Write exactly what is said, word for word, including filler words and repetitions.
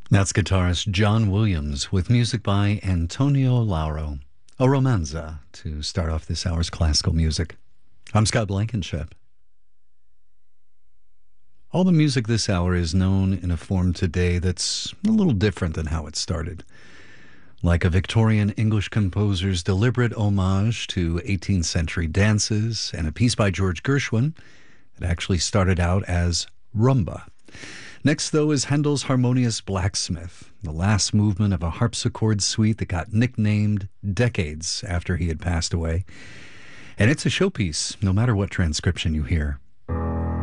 That's guitarist John Williams with music by Antonio Lauro. A romanza to start off this hour's classical music. I'm Scott Blankenship. All the music this hour is known in a form today that's a little different than how it started. Like a Victorian English composer's deliberate homage to eighteenth century dances and a piece by George Gershwin, it actually started out as rumba. Next, though, is Handel's Harmonious Blacksmith, the last movement of a harpsichord suite that got nicknamed decades after he had passed away. And it's a showpiece, no matter what transcription you hear.